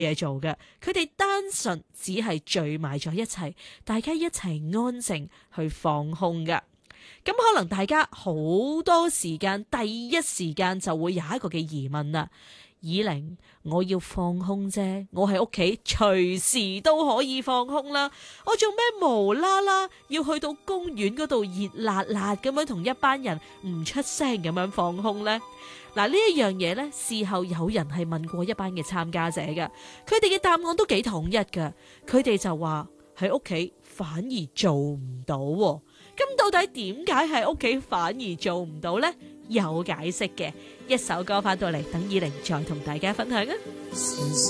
嘢做嘅，佢哋單純只係聚埋咗一齊，大家一齊安靜去放空㗎。咁可能大家好多時間，第一時間就會有一個嘅疑問啦。以玲，我要放空啫，我喺屋企隨時都可以放空啦，我做咩無啦啦要去到公園嗰度熱辣辣咁樣同一班人唔出聲咁樣放空呢？嗱，呢一樣嘢呢，事後有人係問過一班嘅參加者㗎，佢哋嘅答案都幾統一㗎，佢哋就話喺屋企反而做唔到喎。咁到底點解喺屋企反而做唔到呢？有解釋嘅，一首歌翻到嚟，等以玲再同大家分享啊！